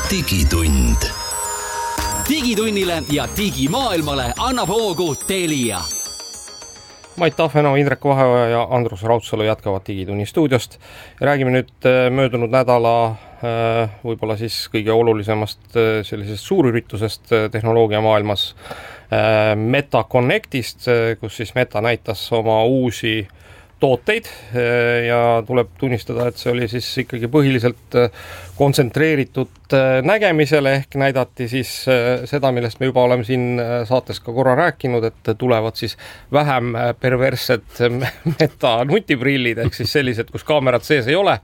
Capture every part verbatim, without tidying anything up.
digitund. Digitunnile ja digimaailmale annab hoogu Telia. Mait Tahveno, Indrek Vaheoja ja Andrus Raudsalu jätkavad Digitunni stuudiost. Räägime nüüd möödunud nädala võib-olla siis kõige olulisemast sellisest suurüritusest tehnoloogia maailmas Meta Connectist, kus siis Meta näitas oma uusi tooteid ja tuleb tunnistada, et see oli siis ikkagi põhiliselt kontsentreeritud nägemisele ehk näidati siis seda, millest me juba oleme siin saates ka korra rääkinud, et tulevad siis vähem perverssed Meta nutiprillid ehk siis sellised, kus kaamerad sees ei ole.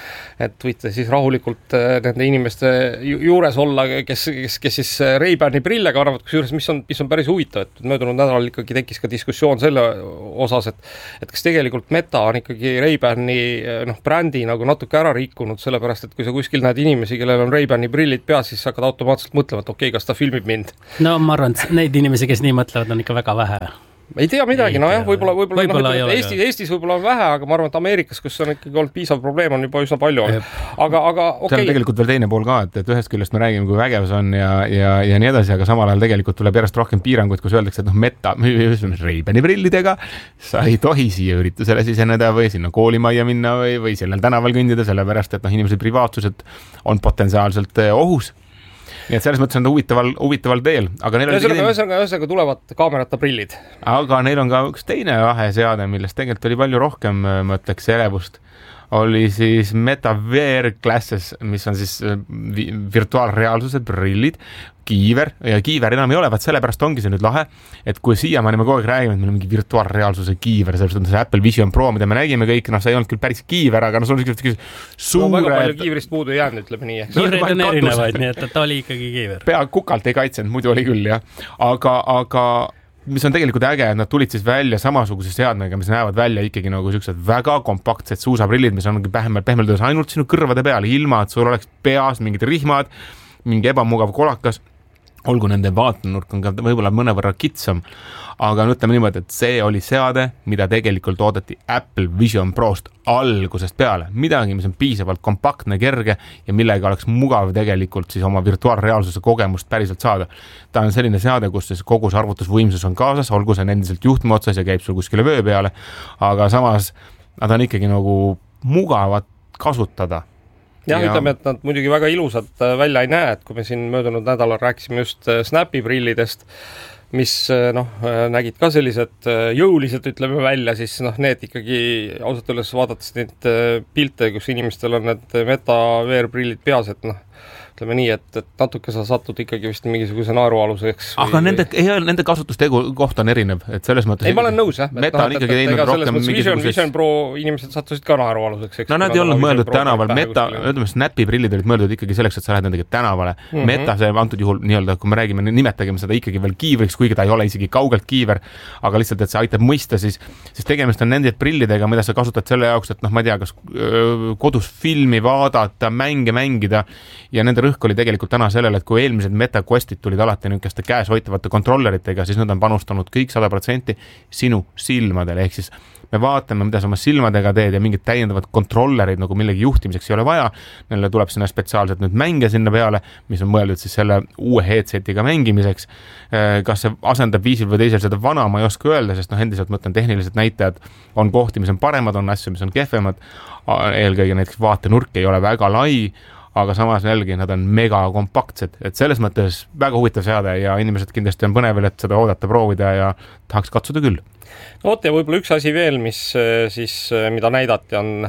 Et võite siis rahulikult nende inimeste juures olla, kes, kes, kes siis Ray-Bani prille kannavad, kusjuures mis on, mis on päris huvitav, et möödunud nädalal ikkagi tekkis ka diskussioon selle osas, et, et kas tegelikult Meta on ikkagi Ray-Bani noh, brändi nagu natuke ära rikkunud, sellepärast, et kui sa kuskil näed inimesi, kellel on Ray-Bani prillid peas, siis hakkad automaatselt mõtlema, et okei, okay, kas ta filmib mind? No ma arvan, et neid inimesi, kes nii mõtlevad, on ikka väga vähe. Ei tea midagi, no jah, võib-olla, võib-olla, võib-olla no, Eestis, Eestis võib-olla on vähe, aga ma arvan, et Ameerikas, kus on ikkagi olnud piisav probleem, on juba üsna palju. Aga, aga okei. See on tegelikult veel teine pool ka, et, et ühest küljest me räägime, kui vägev see on ja, ja, ja nii edasi, aga samal ajal tegelikult tuleb järjest rohkem piiranguid, kus öeldakse, et noh, Meta, Ray-Bani prillidega sa ei tohi siia üritusele siseneda või sinna koolimajja minna või, või sellel tänaval kõndida, sellepärast, et noh, inimese privaatsused on potentsiaalselt ohus. Nii et selles mõttes on ta huvitaval, huvitaval teel. Aga neil on ühesõnaga, ühesõnaga, ühesõnaga tulevad kaamerata prillid. Aga neil on ka üks teine lahe seade, millest tegelikult oli palju rohkem, ma ütleks, elevust. Oli siis Meta V R Glasses, mis on siis virtuaalreaalsuse prillid, kiiver ja kiiver enam ei ole, vaat sellepärast ongi see nüüd lahe, et kui siiamaani me kogu aeg räägime, et meil on mingi virtuaalreaalsuse kiiver, sellepärast on see Apple Vision Pro, mida me nägime kõik, noh, see ei olnud küll päris kiiver, aga no see on niisugune suured... No, väga palju kiivrist puudu ei jäänud, ütleme nii. Kiivreid on erinevaid, nii et ta oli ikkagi kiiver. Pea kukalt ei kaitsenud, muidu oli küll, jah. Aga, aga mis on tegelikult äge, et nad tulid siis välja samasuguse seadmega, mis näevad välja ikkagi nagu sellised väga kompaktsed suusaprillid, mis on pehmelt, pehmelt töös ainult sinu kõrvade peal, ilma, et sul oleks peas mingid rihmad, mingi ebamugav kolakas, olgu nende vaatenurk on ka võib-olla mõnevõrra kitsam, aga ütleme niimoodi, et see oli seade, mida tegelikult oodati Apple Vision Prost algusest peale. Midagi, mis on piisavalt kompaktne, kerge ja millega oleks mugav tegelikult siis oma virtuaalreaalsuse kogemust päriselt saada. Ta on selline seade, kus siis kogu see arvutusvõimsus on kaasas, olgu see endiselt juhtme otsas ja käib sul kuskile vöö peale, aga samas nad on ikkagi nagu mugavad kasutada. Jah, ja ütleme, et nad muidugi väga ilusad välja ei näe, et kui me siin möödunud nädalal rääkisime just Snapi prillidest, mis noh, nägid ka sellised jõulised, ütleme välja, siis noh, need ikkagi ausalt öeldes vaadates neid pilte, kus inimestel on need Meta V R prillid peas, et noh, ütleme nii, et, et natuke sa satud ikkagi vist mingisuguse naerualuseks. Aga või, nende, ei, nende kasutustegu koht on erinev, et selles mõttes... Ei, ma olen nõus, jah. Meta on ikkagi teinud rohkem mingisuguseks... Vision Pro inimesed sattusid ka naerualuseks. No nad ei olnud mõeldud tänaval. Meta, ütleme, Snapi prillid olid mõeldud ikkagi selleks, et sa lähed nendega tänavale. Mm -hmm. Meta see antud juhul nii-öelda, kui me räägime, nimetagime seda ikkagi veel kiivriks, kuigi ta ei ole isegi kaugelt kiiver, aga lihtsalt, et see aitab mõista, siis, siis tegemist on nende prillidega, mida sa kasutad selle jaoks, et noh, ma ei tea, kas öö, kodus filmi vaadata, mänge mängida ja nende rõhk oli tegelikult täna sellele, et kui eelmised Meta Questid tulid alati niisuguste käes hoitavate kontrolleritega, siis nad on panustanud kõik sada protsenti sinu silmadele, ehk siis me vaatame, mida sa oma silmadega teed ja mingid täiendavad kontrollerid nagu millegi juhtimiseks ei ole vaja, neile tuleb sinna spetsiaalselt nüüd mänge sinna peale, mis on mõeldud siis selle uue headsetiga mängimiseks. Kas see asendab viisil või teisel seda vana, ma ei oska öelda, sest noh, endiselt mõtlen tehnilised näitajad on kohti, mis on paremad, on asju, mis on kehvemad, eelkõige näiteks vaatenurk ei ole väga lai, aga samas jälgi nad on mega kompaktsed, et selles mõttes väga huvitav seade ja inimesed kindlasti on põnevil, et seda oodata, proovida ja tahaks katsuda küll. No oot, ja võib-olla üks asi veel, mis siis, mida näidati, on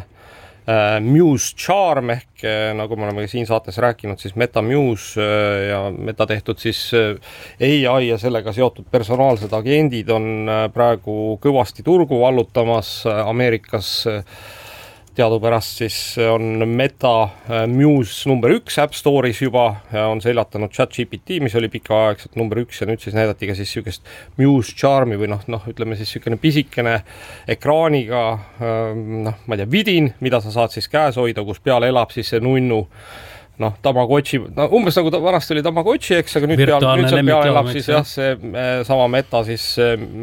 äh, Muse Charm ehk äh, nagu me oleme siin saates rääkinud, siis Meta Muse äh, ja Meta tehtud siis äh, A I ja sellega seotud personaalsed agendid on äh, praegu kõvasti turgu vallutamas Ameerikas äh, teadupärast siis on Meta Muse number üks App Store'is juba ja on seljatanud ChatGPT, mis oli pikaaegselt number üks ja nüüd siis näidati ka siis sükest Muse Charmi või noh, noh, ütleme siis sükene pisikene ekraaniga, noh, ma ei tea, vidin, mida sa saad siis käes hoida, kus peal elab siis see nunnu, noh, Tamagotchi, no umbes nagu ta vanasti oli Tamagotchi, eks, aga nüüd peal, nüüd seal peal elab siis jah, see sama Meta siis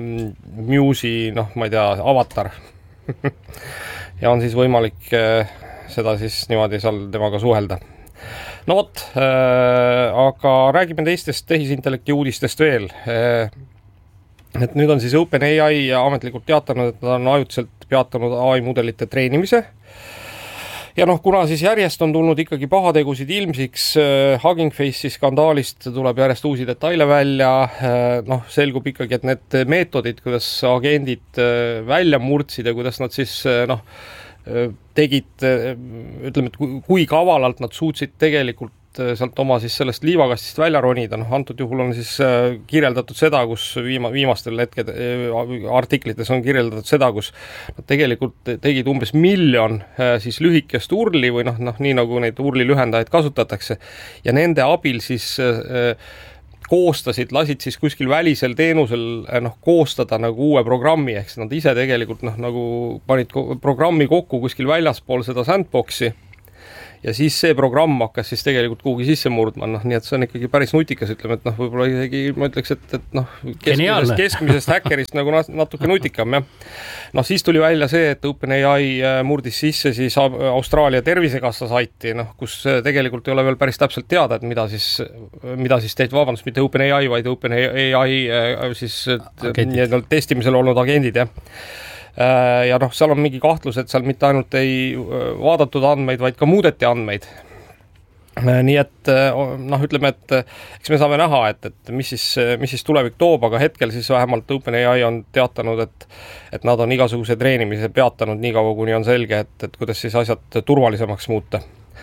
Muse'i, noh, ma ei tea, avatar. Ja on siis võimalik seda siis niimoodi seal temaga suhelda. no vot äh,, aga räägime teistest tehisintellekti uudistest veel äh,. Et nüüd on siis OpenAI ametlikult teatanud, et nad on ajutiselt peatanud A I mudelite treenimise. Ja noh, kuna siis järjest on tulnud ikkagi pahategusid ilmsiks, äh, Hugging Face'i skandaalist tuleb järjest uusi detaile välja, äh, noh, selgub ikkagi, et need meetodid, kuidas agendid äh, välja murdsid ja kuidas nad siis äh, noh, tegid, ütleme, et kui kavalalt nad suutsid tegelikult sealt oma siis sellest liivakastist välja ronida, noh, antud juhul on siis kirjeldatud seda, kus viima, viimastel hetked artiklites on kirjeldatud seda, kus nad tegelikult tegid umbes miljon siis lühikest urli või noh, noh, nii nagu neid urli lühendajaid kasutatakse ja nende abil siis koostasid, lasid siis kuskil välisel teenusel noh, koostada nagu uue programmi, ehk nad ise tegelikult noh, nagu panid programmi kokku kuskil väljaspool seda sandboxi ja siis see programm hakkas siis tegelikult kuhugi sisse murdma, noh, nii et see on ikkagi päris nutikas, ütleme, et noh, võib-olla isegi ma ütleks, et, et noh, keskmisest, keskmisest häkkerist nagu natuke nutikam, jah. Noh, siis tuli välja see, et OpenAI murdis sisse siis Austraalia tervisekassa saiti, noh, kus tegelikult ei ole veel päris täpselt teada, et mida siis, mida siis teed, vabandust, mitte OpenAI, vaid OpenAI siis testimisel olnud agendid, jah. Ja noh, seal on mingi kahtlus, et seal mitte ainult ei vaadatud andmeid, vaid ka muudeti andmeid. Nii et noh, ütleme, et eks me saame näha, et, et mis, siis, mis siis tulevik toob, aga hetkel siis vähemalt OpenAI on teatanud, et, et nad on igasuguse treenimise peatanud nii kaua, kuni on selge, et, et kuidas siis asjad turvalisemaks muuta.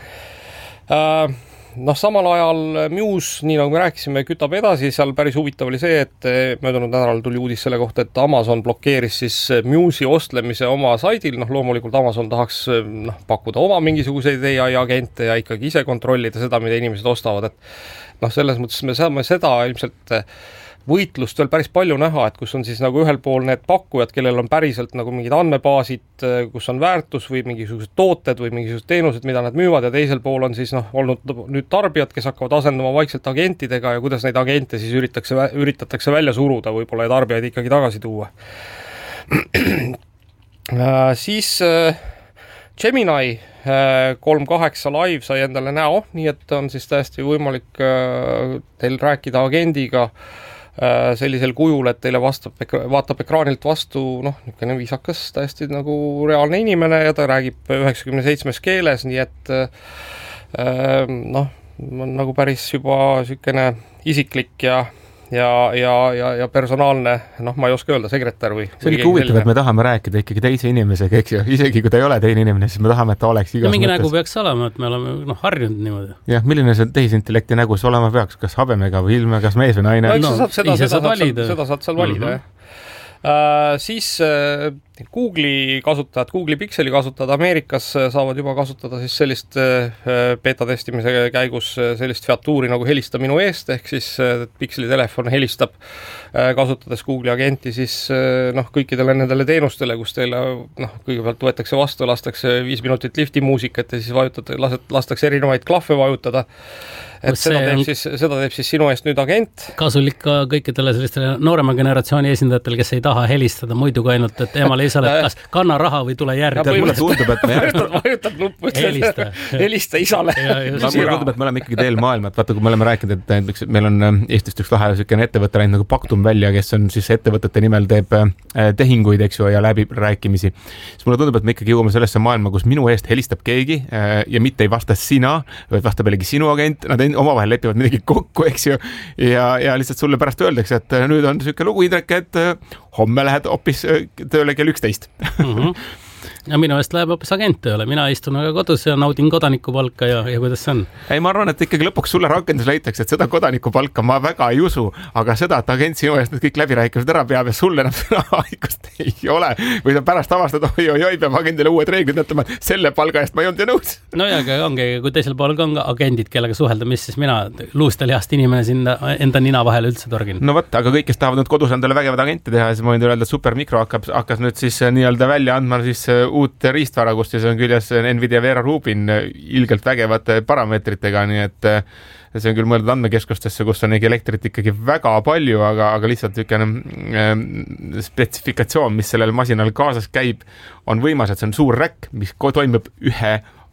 Noh, samal ajal Muse, nii nagu me rääkisime, kütab edasi, seal päris huvitav oli see, et möödunud nädalal tuli uudis selle kohta, et Amazon blokeeris siis Muse'i ostlemise oma saidil, noh loomulikult Amazon tahaks noh, pakkuda oma mingisuguseid A I agente ja ikkagi ise kontrollida seda, mida inimesed ostavad, et noh, selles mõttes me saame seda ilmselt võitlust veel päris palju näha, et kus on siis nagu ühel pool need pakkujad, kellel on päriselt nagu mingid andmebaasid, kus on väärtus või mingisugused tooted või mingisugused teenused, mida nad müüvad ja teisel pool on siis noh, olnud nüüd tarbijad, kes hakkavad asenduma vaikselt agentidega ja kuidas neid agente siis üritatakse, üritatakse välja suruda võib-olla ja tarbijaid ikkagi tagasi tuua. Siis Gemini kolm kaheksa live sai endale näo, nii et on siis täiesti võimalik teil rääkida agendiga sellisel kujul, et teile vastab, vaatab ekraanilt vastu noh, niisugune viisakas, täiesti nagu reaalne inimene ja ta räägib üheksakümne seitsmes keeles, nii et noh, on nagu päris juba niisugune isiklik ja ja, ja, ja, ja personaalne, noh, ma ei oska öelda, sekretär või... See on ikka huvitav, et me tahame rääkida ikkagi teise inimesega, eks ju, isegi kui ta ei ole teine inimene, siis me tahame, et ta oleks igas mingi mõttes. Nägu peaks olema, et me oleme noh, harjunud niimoodi. Jah, milline see tehisintellekti nägu see olema peaks, kas habemega või ilme, kas mees või naine? No, no, seda, seda, saad valida. Seda saad seal valida, mm-hmm. jah. Uh, siis uh, Google'i kasutajad, Google'i Pixeli kasutajad Ameerikas saavad juba kasutada siis sellist uh, beta testimise käigus sellist featuuri nagu helista minu eest, ehk siis uh, Pixeli telefon helistab uh, kasutades Google'i agenti siis uh, noh, kõikidele nendele teenustele, kus teile noh, kõigepealt võetakse vastu, lastakse viis minutit lifti muusikat ja siis vajutate, lased, lastakse erinevaid klahve vajutada. Et seda teeb, siis, seda teeb siis sinu eest nüüd agent. Kasulik ka kõikidele sellistele noorema generatsiooni esindajatel, kes ei taha helistada muidu kui ainult, et emale isale, et kas kanna raha või tule järgi. Mulle tundub, et me vajutad, vajutad nuppu, helista, helista isale. Mulle tundub, et me oleme ikkagi teel maailma, et vaata, kui me oleme rääkinud, et meil on Eestist üks lahe selline ettevõte läinud nagu Paktum välja, kes on siis ettevõtete nimel teeb tehinguid, eks ju, ja läbi rääkimisi. Siis mulle tundub, et me ikkagi jõuame sellesse maailma, kus minu eest helistab keegi ja mitte ei vasta sina, vaid vastab jällegi sinu agent, nad omavahel lepivad midagi kokku, eks ju, ja, ja lihtsalt sulle pärast öeldakse, et nüüd on niisugune lugu, Indrek, et homme lähed hoopis tööle kell üksteist. Mm-hmm. Ja minu eest läheb hoopis agent tööle, mina istun aga kodus ja naudin kodanikupalka ja, ja kuidas see on? Ei, ma arvan, et ikkagi lõpuks sulle rakendus leitakse, et seda kodanikupalka ma väga ei usu, aga seda, et agent sinu eest nüüd kõik läbirääkimised ära peab ja sulle enam sõna haigust ei ole või sa pärast avastad, oi, oi, oi, peab agendile uued reeglid näitama, selle palga eest ma ei olnud ju nõus. No ja, aga ongi, kui teisel pool on ka agendid, kellega suhelda, mis siis mina luuste lihast inimene sinna enda nina vahele üldse torgin. No võt, aga kõik, kes tahavad nüüd kodus endale vägevad agente teha, siis ma võin öelda, et Supermicro hakkab, hakkas nüüd siis nii-öelda välja andma siis uut riistvara, kus siis on küljes Nvidia Vera Rubin ilgelt vägevate parameetritega, nii et see on küll mõeldud andmekeskustesse, kus on elektrit ikkagi väga palju, aga, aga lihtsalt niisugune spetsifikatsioon, mis sellel masinal kaasas käib, on võimas, et see on suur räkk, mis toimib ühe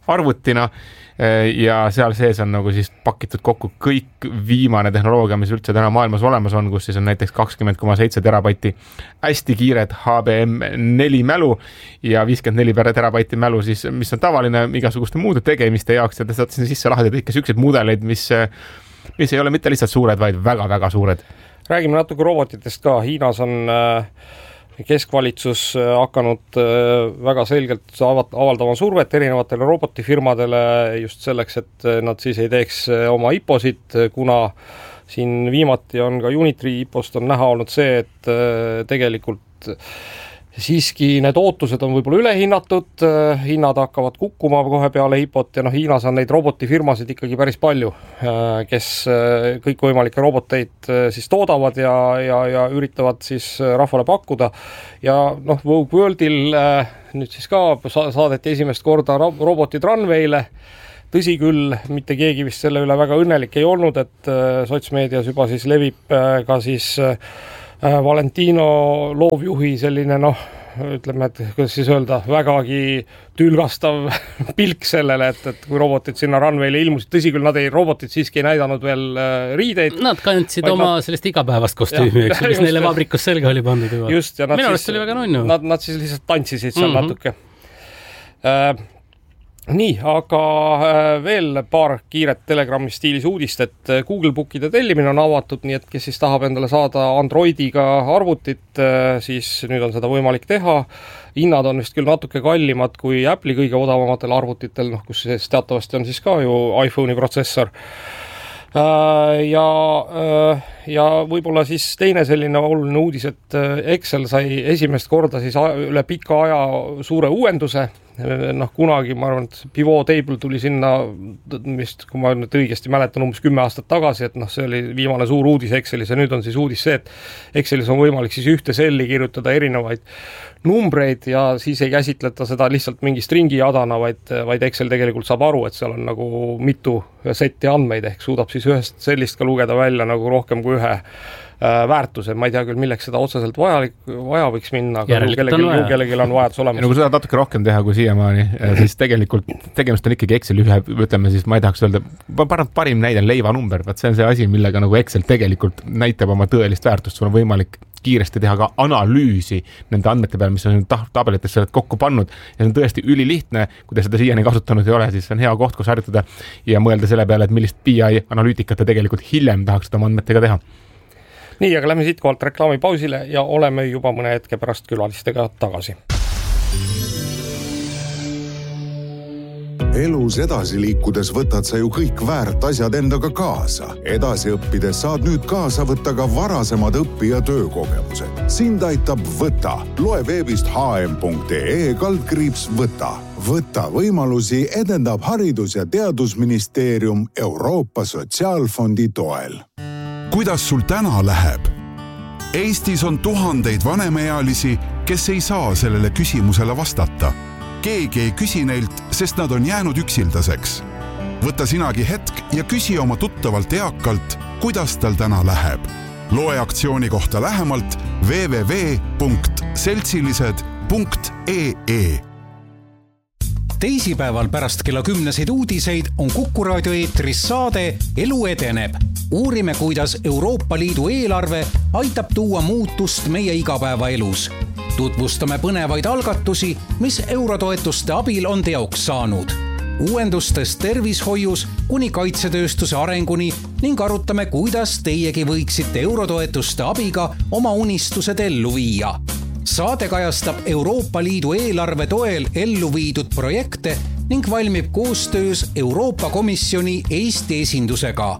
arvutina ja seal sees on nagu siis pakitud kokku kõik viimane tehnoloogia, mis üldse täna maailmas olemas on, kus siis on näiteks kakskümmend koma seitse terabaiti hästi kiired H B M neli mälu ja viiskümmend neli terabaiti mälu siis, mis on tavaline igasuguste muude tegemiste jaoks ja te saate sinna sisse laheda kõike sükseid mudeleid, mis, mis ei ole mitte lihtsalt suured, vaid väga-väga suured. Räägime natuke robotitest ka. Hiinas on keskvalitsus hakanud väga selgelt avaldama survet erinevatele robotifirmadele just selleks, et nad siis ei teeks oma I P O-sid, kuna siin viimati on ka Unitri I P O-st on näha olnud see, et tegelikult siiski need ootused on võib-olla ülehinnatud, hinnad hakkavad kukkuma kohe peale I P O-t ja noh, Hiinas on neid robotifirmasid ikkagi päris palju, kes kõikvõimalikke roboteid siis toodavad ja, ja, ja üritavad siis rahvale pakkuda ja noh, Vogue Worldil nüüd siis ka saadeti esimest korda robotid runway'le, tõsi küll, mitte keegi vist selle üle väga õnnelik ei olnud, et sotsmeedias juba siis levib ka siis Valentino loovjuhi selline noh, ütleme, et kuidas siis öelda, vägagi tülgastav pilk sellele, et, et kui robotid sinna runway'le ilmusid, tõsi küll, nad ei, robotid siiski ei näidanud veel riideid. Nad kandsid oma nad... sellist igapäevast kostüümi, eks, mis neile vabrikus selga oli pandud juba. Just, ja nad, Minu siis, oli väga nunnu. Nad, nad siis lihtsalt tantsisid seal mm-hmm. natuke. Äh, Nii, aga veel paar kiiret Telegrami stiilis uudist, et Google Bookide tellimine on avatud, nii et kes siis tahab endale saada Androidiga arvutit, siis nüüd on seda võimalik teha. Hinnad on vist küll natuke kallimad kui Apple'i kõige odavamatel arvutitel, noh, kus siis teatavasti on siis ka ju iPhone'i protsessor. Ja, ja võib-olla siis teine selline oluline uudis, et Excel sai esimest korda siis üle pika aja suure uuenduse. Noh, kunagi ma arvan, et pivot table tuli sinna vist, kui ma nüüd õigesti mäletan, umbes kümme aastat tagasi, et noh, see oli viimane suur uudis Excelis ja nüüd on siis uudis see, et Excelis on võimalik siis ühte selli kirjutada erinevaid numbreid ja siis ei käsitleta seda lihtsalt mingi stringi jadana, vaid, vaid Excel tegelikult saab aru, et seal on nagu mitu setti andmeid ehk suudab siis ühest sellist ka lugeda välja nagu rohkem kui ühe väärtuse, ma ei tea küll, milleks seda otseselt vajalik, vaja võiks minna, aga kellelgi, kellelgi on vajadus olemas. Ja kui seda natuke rohkem teha kui siiamaani, siis tegelikult tegemist on ikkagi Excel ühe, ütleme siis, ma ei tahaks öelda, parim näide on leivanumber, vaat see on see asi, millega nagu Excel tegelikult näitab oma tõelist väärtust, sul on võimalik kiiresti teha ka analüüsi nende andmete peal, mis on tabelites sellelt kokku pannud ja see on tõesti ülilihtne, kui te seda siiani kasutanud ei ole, siis see on hea koht, kus harjutada ja mõelda selle peale, et millist B I analüütikat te tegelikult hiljem tahaks seda andmetega teha. Nii, aga lähme siit kohalt reklaamipausile ja oleme juba mõne hetke pärast külalistega tagasi. Elus edasi liikudes võtad sa ju kõik väärt asjad endaga kaasa. Edasi õppides saad nüüd kaasa võtta ka varasemad õppija töökogemused. Sind aitab Võta. Loe veebist h m punkt e e kaldkriips Võta. Võta võimalusi edendab Haridus- ja Teadusministeerium Euroopa Sotsiaalfondi toel. Kuidas sul täna läheb? Eestis on tuhandeid vanemaealisi, kes ei saa sellele küsimusele vastata. Keegi ei küsi neilt, sest nad on jäänud üksildaseks. Võta sinagi hetk ja küsi oma tuttavalt eakalt, kuidas tal täna läheb. Loe aktsiooni kohta lähemalt w w w punkt seltsilised punkt e e. Teisipäeval pärast kella kümneseid uudiseid on Kuku raadio eetris saade Elu edeneb. Uurime, kuidas Euroopa Liidu eelarve aitab tuua muutust meie igapäevaelus. Tutvustame põnevaid algatusi, mis eurotoetuste abil on teoks saanud. Uuendustest tervishoius kuni kaitsetööstuse arenguni ning arutame, kuidas teiegi võiksite eurotoetuste abiga oma unistused ellu viia. Saade kajastab Euroopa Liidu eelarve toel ellu viidud projekte ning valmib koostöös Euroopa Komisjoni Eesti esindusega.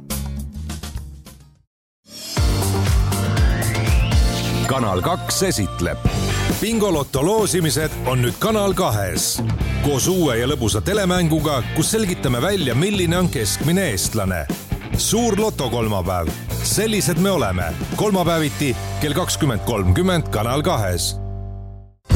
Kanal kaks esitleb. Bingolotto loosimised on nüüd Kanal kahes. Koos uue ja lõbusa telemänguga, kus selgitame välja, milline on keskmine eestlane. Suur loto kolmapäev. Sellised me oleme. Kolmapäeviti kell kakskümmend kolmkümmend Kanal kahes.